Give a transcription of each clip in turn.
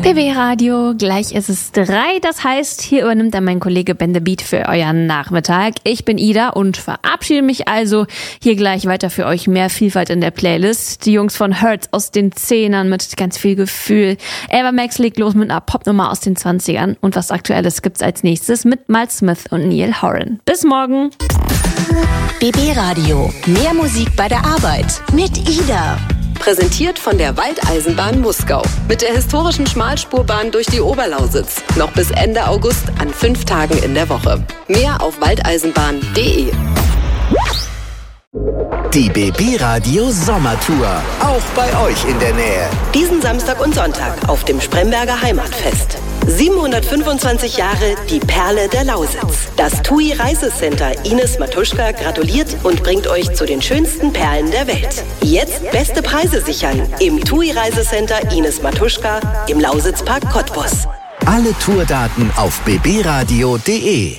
BB Radio, gleich ist es 3, das heißt, hier übernimmt dann mein Kollege Ben the Beat für euren Nachmittag. Ich bin Ida und verabschiede mich also hier gleich weiter für euch. Mehr Vielfalt in der Playlist. Die Jungs von Hurts aus den 10ern mit ganz viel Gefühl. Ava Max legt los mit einer Popnummer aus den 20ern. Und was Aktuelles gibt's als nächstes mit Miles Smith und Neil Horan. Bis morgen. BB Radio, mehr Musik bei der Arbeit mit Ida. Präsentiert von der Waldeisenbahn Muskau. Mit der historischen Schmalspurbahn durch die Oberlausitz. Noch bis Ende August an 5 Tagen in der Woche. Mehr auf waldeisenbahn.de. Die BB Radio Sommertour. Auch bei euch in der Nähe. Diesen Samstag und Sonntag auf dem Spremberger Heimatfest. 725 Jahre die Perle der Lausitz. Das TUI Reisecenter Ines Matuschka gratuliert und bringt euch zu den schönsten Perlen der Welt. Jetzt beste Preise sichern im TUI Reisecenter Ines Matuschka im Lausitzpark Cottbus. Alle Tourdaten auf bbradio.de.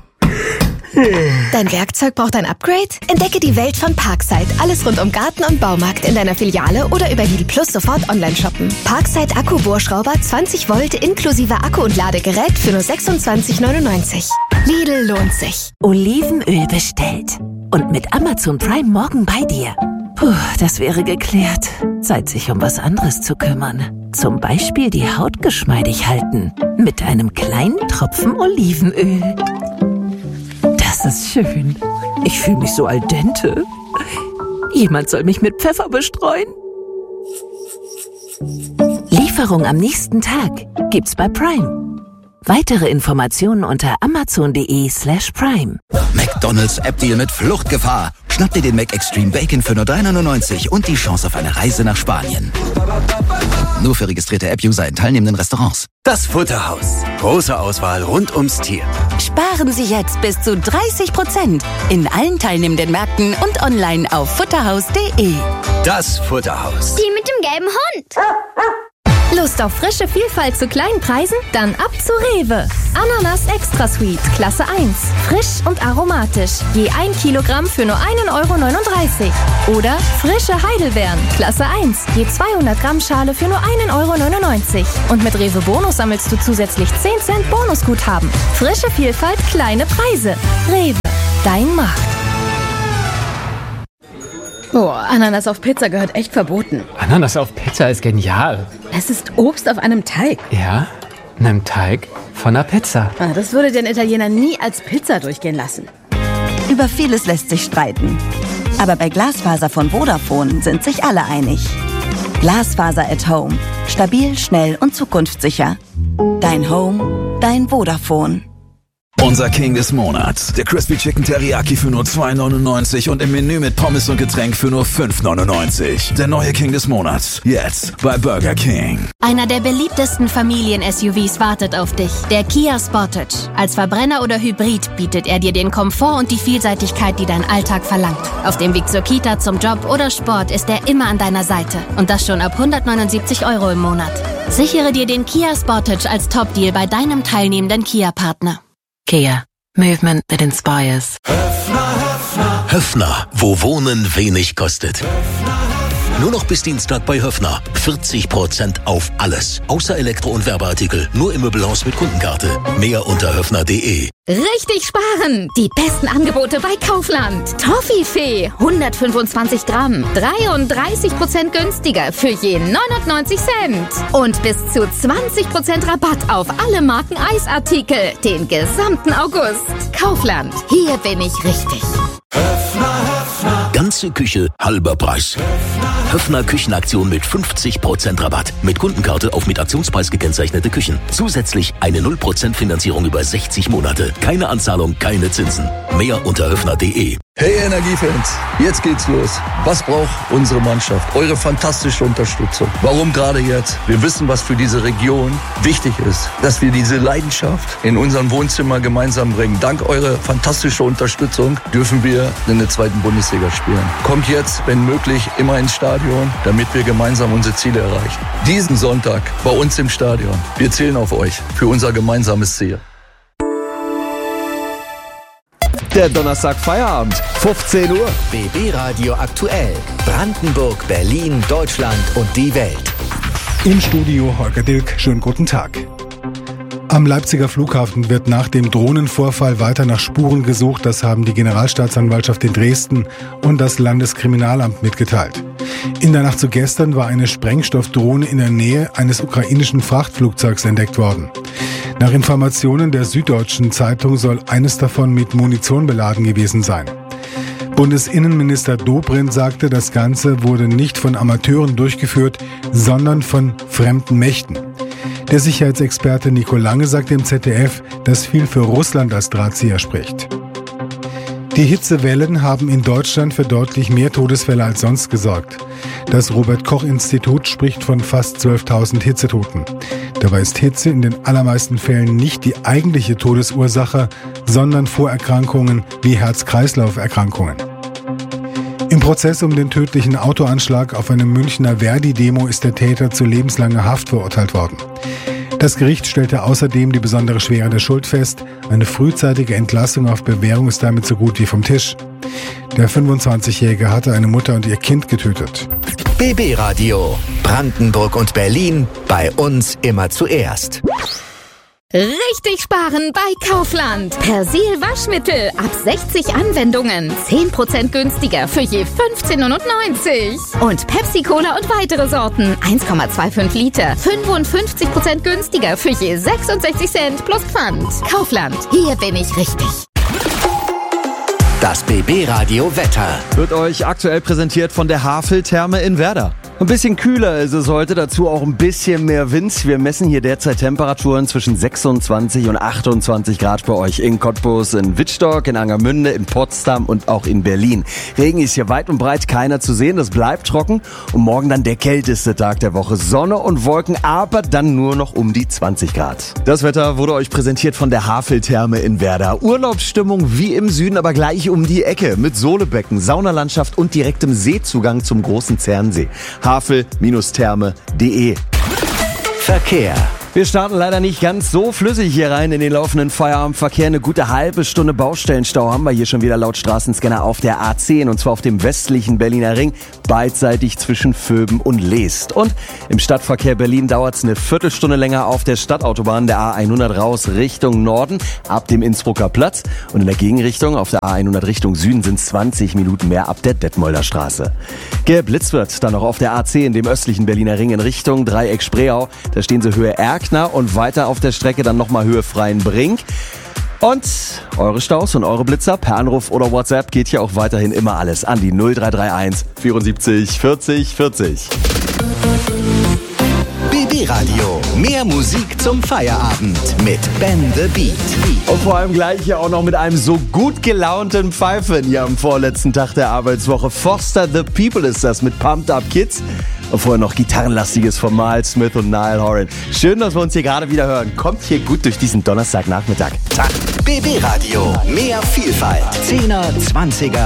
Dein Werkzeug braucht ein Upgrade? Entdecke die Welt von Parkside. Alles rund um Garten und Baumarkt in deiner Filiale oder über Lidl Plus sofort online shoppen. Parkside Akkubohrschrauber 20 Volt inklusive Akku und Ladegerät für nur 26,99. Lidl lohnt sich. Olivenöl bestellt. Und mit Amazon Prime morgen bei dir. Puh, das wäre geklärt. Zeit, sich um was anderes zu kümmern. Zum Beispiel die Haut geschmeidig halten. Mit einem kleinen Tropfen Olivenöl. Das ist schön. Ich fühle mich so al dente. Jemand soll mich mit Pfeffer bestreuen. Lieferung am nächsten Tag gibt's bei Prime. Weitere Informationen unter amazon.de/prime. McDonald's App-Deal mit Fluchtgefahr. Schnapp dir den Mac Extreme Bacon für nur 3,99 und die Chance auf eine Reise nach Spanien. Nur für registrierte App-User in teilnehmenden Restaurants. Das Futterhaus. Große Auswahl rund ums Tier. Sparen Sie jetzt bis zu 30% in allen teilnehmenden Märkten und online auf futterhaus.de. Das Futterhaus. Die mit dem gelben Hund. Lust auf frische Vielfalt zu kleinen Preisen? Dann ab zu Rewe. Ananas Extra Sweet, Klasse 1. Frisch und aromatisch. Je 1 Kilogramm für nur 1,39 €. Oder frische Heidelbeeren, Klasse 1. Je 200 Gramm Schale für nur 1,99 €. Und mit Rewe Bonus sammelst du zusätzlich 10 Cent Bonusguthaben. Frische Vielfalt, kleine Preise. Rewe, dein Markt. Oh, Ananas auf Pizza gehört echt verboten. Ananas auf Pizza ist genial. Es ist Obst auf einem Teig. Ja, einem Teig von einer Pizza. Das würde den Italiener nie als Pizza durchgehen lassen. Über vieles lässt sich streiten. Aber bei Glasfaser von Vodafone sind sich alle einig. Glasfaser at Home. Stabil, schnell und zukunftssicher. Dein Home, dein Vodafone. Unser King des Monats. Der Crispy Chicken Teriyaki für nur 2,99 und im Menü mit Pommes und Getränk für nur 5,99. Der neue King des Monats. Jetzt bei Burger King. Einer der beliebtesten Familien-SUVs wartet auf dich. Der Kia Sportage. Als Verbrenner oder Hybrid bietet er dir den Komfort und die Vielseitigkeit, die dein Alltag verlangt. Auf dem Weg zur Kita, zum Job oder Sport ist er immer an deiner Seite. Und das schon ab 179 € im Monat. Sichere dir den Kia Sportage als Top-Deal bei deinem teilnehmenden Kia-Partner. Kia. Movement that inspires. Höffner, wo Wohnen wenig kostet. Nur noch bis Dienstag bei Höffner. 40% auf alles. Außer Elektro- und Werbeartikel. Nur im Möbelhaus mit Kundenkarte. Mehr unter höffner.de. Richtig sparen! Die besten Angebote bei Kaufland. Toffifee, 125 Gramm, 33% günstiger für je 99 Cent. Und bis zu 20% Rabatt auf alle Marken Eisartikel, den gesamten August. Kaufland, hier bin ich richtig. Ganze Küche, halber Preis. Höffner Küchenaktion mit 50% Rabatt. Mit Kundenkarte auf mit Aktionspreis gekennzeichnete Küchen. Zusätzlich eine 0% Finanzierung über 60 Monate. Keine Anzahlung, keine Zinsen. Mehr unter höffner.de. Hey Energiefans, jetzt geht's los. Was braucht unsere Mannschaft? Eure fantastische Unterstützung. Warum gerade jetzt? Wir wissen, was für diese Region wichtig ist. Dass wir diese Leidenschaft in unserem Wohnzimmer gemeinsam bringen. Dank eurer fantastischen Unterstützung dürfen wir in der 2. Bundesliga spielen. Kommt jetzt, wenn möglich, immer ins Stadion, damit wir gemeinsam unsere Ziele erreichen. Diesen Sonntag bei uns im Stadion. Wir zählen auf euch für unser gemeinsames Ziel. Der Donnerstag Feierabend, 15 Uhr. BB Radio aktuell. Brandenburg, Berlin, Deutschland und die Welt. Im Studio Holger Dilk, schönen guten Tag. Am Leipziger Flughafen wird nach dem Drohnenvorfall weiter nach Spuren gesucht. Das haben die Generalstaatsanwaltschaft in Dresden und das Landeskriminalamt mitgeteilt. In der Nacht zu gestern war eine Sprengstoffdrohne in der Nähe eines ukrainischen Frachtflugzeugs entdeckt worden. Nach Informationen der Süddeutschen Zeitung soll eines davon mit Munition beladen gewesen sein. Bundesinnenminister Dobrindt sagte, das Ganze wurde nicht von Amateuren durchgeführt, sondern von fremden Mächten. Der Sicherheitsexperte Nico Lange sagte im ZDF, dass viel für Russland als Drahtzieher spricht. Die Hitzewellen haben in Deutschland für deutlich mehr Todesfälle als sonst gesorgt. Das Robert-Koch-Institut spricht von fast 12.000 Hitzetoten. Dabei ist Hitze in den allermeisten Fällen nicht die eigentliche Todesursache, sondern Vorerkrankungen wie Herz-Kreislauf-Erkrankungen. Im Prozess um den tödlichen Autoanschlag auf einer Münchner Verdi-Demo ist der Täter zu lebenslanger Haft verurteilt worden. Das Gericht stellte außerdem die besondere Schwere der Schuld fest. Eine frühzeitige Entlassung auf Bewährung ist damit so gut wie vom Tisch. Der 25-Jährige hatte eine Mutter und ihr Kind getötet. BB Radio. Brandenburg und Berlin. Bei uns immer zuerst. Richtig sparen bei Kaufland. Persil Waschmittel ab 60 Anwendungen. 10% günstiger für je 15,99. Und Pepsi Cola und weitere Sorten. 1,25 Liter. 55% günstiger für je 66 Cent plus Pfand. Kaufland. Hier bin ich richtig. Das BB Radio Wetter wird euch aktuell präsentiert von der Havel-Therme in Werder. Ein bisschen kühler ist es heute, dazu auch ein bisschen mehr Wind. Wir messen hier derzeit Temperaturen zwischen 26 und 28 Grad bei euch in Cottbus, in Wittstock, in Angermünde, in Potsdam und auch in Berlin. Regen ist hier weit und breit keiner zu sehen, das bleibt trocken. Und morgen dann der kälteste Tag der Woche. Sonne und Wolken, aber dann nur noch um die 20 Grad. Das Wetter wurde euch präsentiert von der Havel-Therme in Werder. Urlaubsstimmung wie im Süden, aber gleich um die Ecke. Mit Sohlebecken, Saunalandschaft und direktem Seezugang zum großen Zernsee. Havel-therme.de. Verkehr. Wir starten leider nicht ganz so flüssig hier rein in den laufenden Feierabendverkehr. Eine gute halbe Stunde Baustellenstau haben wir hier schon wieder laut Straßenscanner auf der A10 und zwar auf dem westlichen Berliner Ring, beidseitig zwischen Vöben und Leest. Und im Stadtverkehr Berlin dauert es eine Viertelstunde länger auf der Stadtautobahn der A100 raus Richtung Norden ab dem Innsbrucker Platz und in der Gegenrichtung auf der A100 Richtung Süden sind es 20 Minuten mehr ab der Detmolder Straße. Geblitzt wird dann noch auf der A10, dem östlichen Berliner Ring in Richtung Dreieck Spreeau. Da stehen sie Höhe Erkner und weiter auf der Strecke dann nochmal Höhe Freienbrink. Und eure Staus und eure Blitzer per Anruf oder WhatsApp geht hier auch weiterhin immer alles an die 0331 74 40 40. BB Radio. Mehr Musik zum Feierabend mit Ben the Beat. Und vor allem gleich hier auch noch mit einem so gut gelaunten Pfeifen hier am vorletzten Tag der Arbeitswoche. Foster the People ist das mit Pumped Up Kids. Und vorher noch Gitarrenlastiges von Miles Smith und Niall Horan. Schön, dass wir uns hier gerade wieder hören. Kommt hier gut durch diesen Donnerstagnachmittag. BB Radio. Mehr Vielfalt. 10er, 20er.